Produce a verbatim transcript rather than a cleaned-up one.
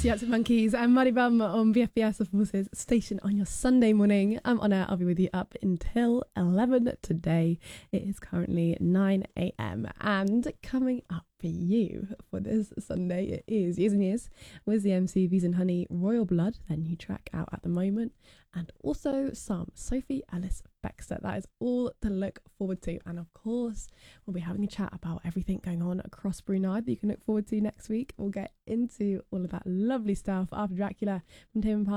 the Arctic Monkeys and Muddy Bum on B F B S, of Forces station on your Sunday morning. I'm on air. I'll be with you up until eleven today. It is currently nine a.m. and coming up for you for this Sunday, it is Years and Years with the M C Bees and Honey, Royal Blood, their new track out at the moment, and also some Sophie Ellis Bextor. That is all to look forward to. And of course, we'll be having a chat about everything going on across Brunei that you can look forward to next week. We'll get into all of that lovely stuff after Dracula from Tim and